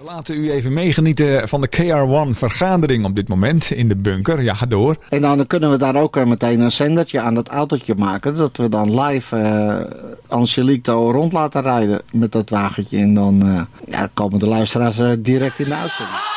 We laten u even meegenieten van de KR1-vergadering op dit moment in de bunker. Ja, ga door. En dan kunnen we daar ook meteen een zendertje aan het autootje maken. Dat we dan live Angelique rond laten rijden met dat wagentje. En dan komen de luisteraars direct in de uitzending.